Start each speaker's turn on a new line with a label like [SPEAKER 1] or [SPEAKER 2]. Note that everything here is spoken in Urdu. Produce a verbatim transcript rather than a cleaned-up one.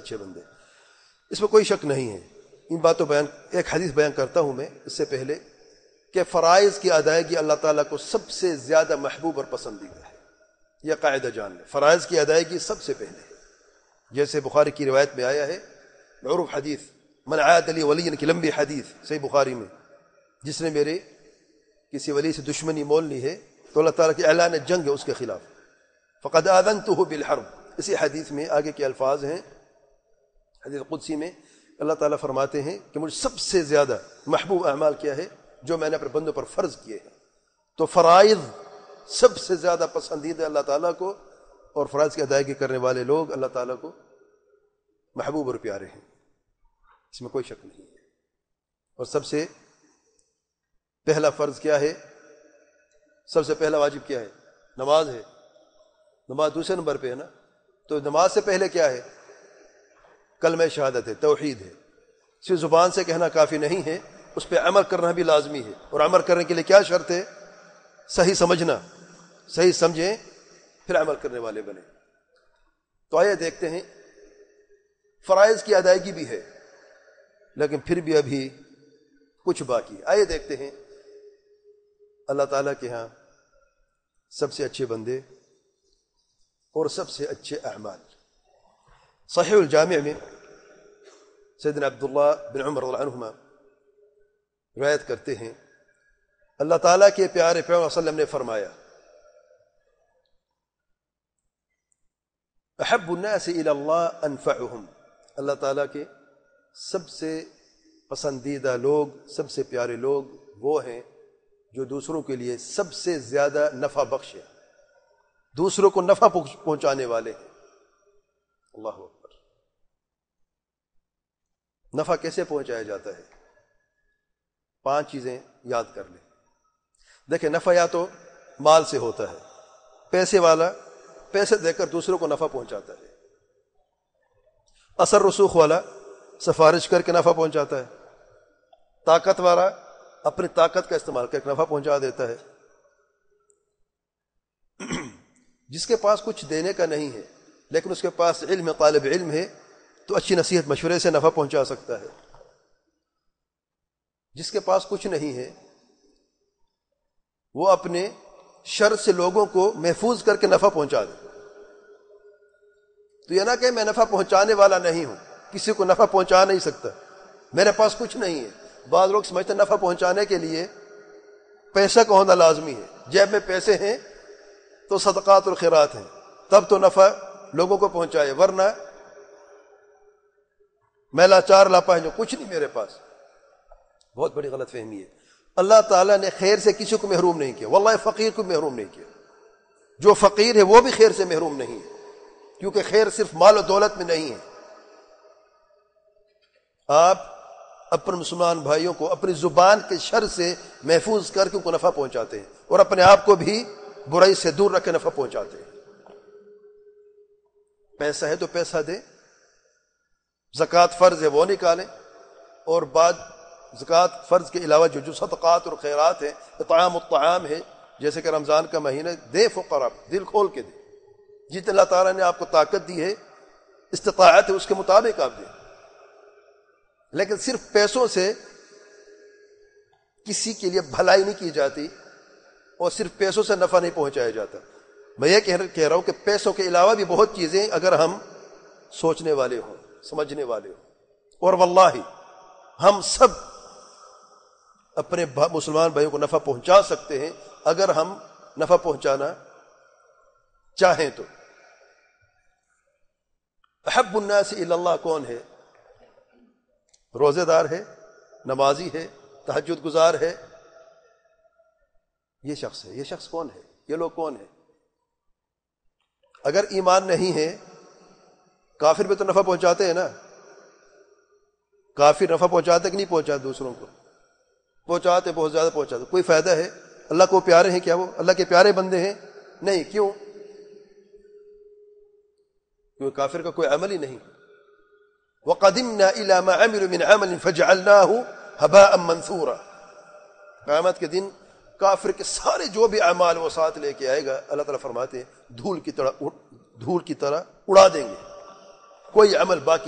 [SPEAKER 1] اچھے بندے. اس میں کوئی شک نہیں ہے. ان باتوں بیان ایک حدیث بیان کرتا ہوں میں اس سے پہلے کہ فرائض کی ادائیگی اللہ تعالیٰ کو سب سے زیادہ محبوب اور پسندیدہ ہے. یہ قاعدہ جان لیں, فرائض کی ادائیگی سب سے پہلے ہے. جیسے بخاری کی روایت میں آیا ہے, معروف حدیث, من عاد لی ولیا کی لمبی حدیث صحیح بخاری میں, جس نے میرے کسی ولی سے دشمنی مول لی ہے تو اللہ تعالیٰ کی اعلان جنگ ہے اس کے خلاف, فقد آذنتہ بالحرب. اسی حدیث میں آگے کے الفاظ ہیں, حدیث قدسی میں اللہ تعالیٰ فرماتے ہیں کہ مجھے سب سے زیادہ محبوب اعمال کیا ہے جو میں نے اپنے بندوں پر فرض کیے ہیں. تو فرائض سب سے زیادہ پسندیدہ اللہ تعالیٰ کو, اور فرائض کی ادائیگی کرنے والے لوگ اللہ تعالیٰ کو محبوب اور پیارے ہیں, اس میں کوئی شک نہیں ہے. اور سب سے پہلا فرض کیا ہے, سب سے پہلا واجب کیا ہے؟ نماز ہے. نماز دوسرے نمبر پہ ہے نا, تو نماز سے پہلے کیا ہے؟ کلمہ شہادت ہے, توحید ہے. صرف زبان سے کہنا کافی نہیں ہے, اس پہ عمل کرنا بھی لازمی ہے. اور عمل کرنے کے لیے کیا شرط ہے؟ صحیح سمجھنا, صحیح سمجھیں پھر عمل کرنے والے بنے. تو آئیے دیکھتے ہیں, فرائض کی ادائیگی بھی ہے لیکن پھر بھی ابھی کچھ باقی ہے. آئیے دیکھتے ہیں اللہ تعالیٰ کے ہاں سب سے اچھے بندے اور سب سے اچھے اعمال. صحیح الجامع میں سیدنا عبداللہ بن عمر رضی اللہ عنہما روایت کرتے ہیں, اللہ تعالیٰ کے پیارے پیغمبر صلی اللہ علیہ وسلم نے فرمایا, احب الناس الی اللہ انفعهم. اللہ تعالیٰ کے سب سے پسندیدہ لوگ, سب سے پیارے لوگ وہ ہیں جو دوسروں کے لیے سب سے زیادہ نفع بخش ہیں, دوسروں کو نفع پہنچانے والے ہیں. اللہ اکبر. نفع کیسے پہنچایا جاتا ہے؟ پانچ چیزیں یاد کر لیں. دیکھیں, نفع یا تو مال سے ہوتا ہے, پیسے والا پیسے دے کر دوسروں کو نفع پہنچاتا ہے. اثر رسوخ والا سفارش کر کے نفع پہنچاتا ہے. طاقت والا اپنی طاقت کا استعمال کر کے نفع پہنچا دیتا ہے. جس کے پاس کچھ دینے کا نہیں ہے لیکن اس کے پاس علم, طالب علم ہے, تو اچھی نصیحت مشورے سے نفع پہنچا سکتا ہے. جس کے پاس کچھ نہیں ہے وہ اپنے شر سے لوگوں کو محفوظ کر کے نفع پہنچا دے. تو یہ نہ کہ میں نفع پہنچانے والا نہیں ہوں, کسی کو نفع پہنچا نہیں سکتا, میرے پاس کچھ نہیں ہے. بعض لوگ سمجھتے ہیں نفع پہنچانے کے لیے پیسہ کا ہونا لازمی ہے. جیب میں پیسے ہیں تو صدقات اور خیرات ہیں, تب تو نفع لوگوں کو پہنچائے, ورنہ میں لاچار لاپا جو کچھ نہیں میرے پاس. بہت بڑی غلط فہمی ہے. اللہ تعالیٰ نے خیر سے کسی کو محروم نہیں کیا, واللہ فقیر کو محروم نہیں کیا. جو فقیر ہے وہ بھی خیر سے محروم نہیں ہے, کیونکہ خیر صرف مال و دولت میں نہیں ہے. آپ اپنے مسلمان بھائیوں کو اپنی زبان کے شر سے محفوظ کر کے ان کو نفع پہنچاتے ہیں, اور اپنے آپ کو بھی برائی سے دور رکھ کے نفع پہنچاتے ہیں. پیسہ ہے تو پیسہ دیں, زکوٰۃ فرض ہے وہ نکالیں, اور بعد زکوٰۃ فرض کے علاوہ جو جو صدقات اور خیرات ہیں, اطعام الطعام ہے, جیسے کہ رمضان کا مہینہ, دے فقراء, دل کھول کے دیں. جتنے اللہ تعالیٰ نے آپ کو طاقت دی ہے, استطاعت ہے, اس کے مطابق آپ دیں. لیکن صرف پیسوں سے کسی کے لیے بھلائی نہیں کی جاتی, اور صرف پیسوں سے نفع نہیں پہنچایا جاتا. میں یہ کہہ رہا ہوں کہ پیسوں کے علاوہ بھی بہت چیزیں اگر ہم سوچنے والے ہوں, سمجھنے والے ہوں, اور واللہ ہم سب اپنے مسلمان بھائیوں کو نفع پہنچا سکتے ہیں اگر ہم نفع پہنچانا چاہیں تو. احب الناس الی اللہ کون ہے؟ روزے دار ہے, نمازی ہے, تہجد گزار ہے, یہ شخص ہے. یہ شخص کون ہے؟ یہ لوگ کون ہیں؟ اگر ایمان نہیں ہے, کافر بھی تو نفع پہنچاتے ہیں نا. کافر نفع پہنچاتے کہ نہیں پہنچاتے؟ دوسروں کو پہنچاتے, بہت زیادہ پہنچاتے. کوئی فائدہ ہے؟ اللہ کو پیارے ہیں کیا وہ؟ اللہ کے پیارے بندے ہیں؟ نہیں. کیوں؟ کیونکہ کافر کا کوئی عمل ہی نہیں. وَقَدِمْنَا إِلَى مَا عَمِلُوا مِنْ عَمَلٍ فَجَعَلْنَاهُ هَبَاءً مَنْثُورًا. قیامت کے دن کافر کے سارے جو بھی اعمال وہ ساتھ لے کے آئے گا, اللہ تعالیٰ فرماتے ہیں دھول کی طرح دھول کی طرح اڑا دیں گے, کوئی عمل باقی